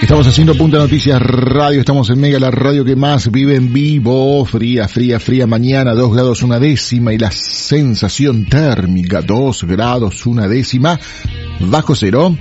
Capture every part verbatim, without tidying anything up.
Estamos haciendo Punta Noticias Radio, estamos en Mega, la radio que más vive en vivo. Fría, fría, fría mañana, dos grados una décima y la sensación térmica, dos grados una décima, bajo cero.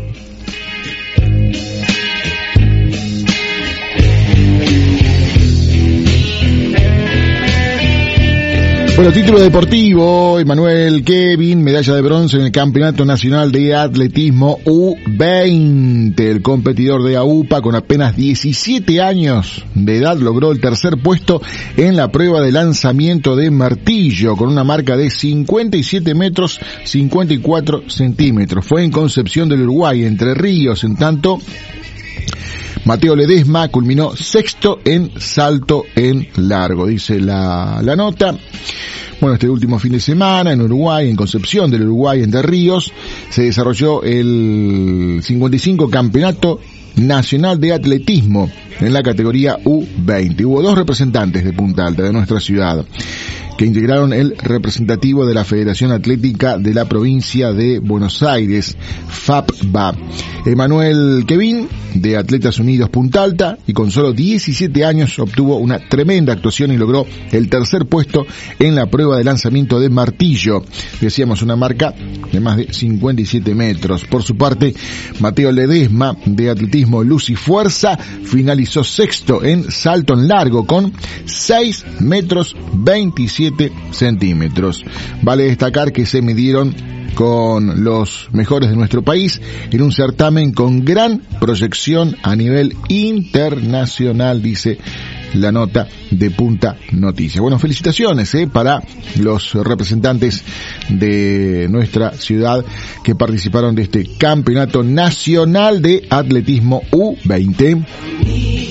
Bueno, título deportivo, Emanuel Kevin, medalla de bronce en el Campeonato Nacional de Atletismo U veinte. El competidor de AUPA con apenas diecisiete años de edad logró el tercer puesto en la prueba de lanzamiento de martillo con una marca de cincuenta y siete metros cincuenta y cuatro centímetros. Fue en Concepción del Uruguay, Entre Ríos. En tanto, Mateo Ledesma culminó sexto en salto en largo, dice la, la nota. Bueno, este último fin de semana en Uruguay, en Concepción del Uruguay, Entre Ríos, se desarrolló el cincuenta y cinco Campeonato Nacional de Atletismo en la categoría U veinte. Hubo dos representantes de Punta Alta, de nuestra ciudad, que integraron el representativo de la Federación Atlética de la Provincia de Buenos Aires, FAPBA. Emanuel Kevin, de Atletas Unidos Punta Alta, y con solo diecisiete años obtuvo una tremenda actuación y logró el tercer puesto en la prueba de lanzamiento de martillo. Decíamos, una marca de más de cincuenta y siete metros. Por su parte, Mateo Ledesma, de Atletismo Luz y Fuerza, finalizó sexto en salto en largo con seis metros veintisiete centímetros. Vale destacar que se midieron con los mejores de nuestro país en un certamen con gran proyección a nivel internacional, dice la nota de Punta Noticias. Bueno, felicitaciones eh, para los representantes de nuestra ciudad que participaron de este Campeonato Nacional de Atletismo U veinte.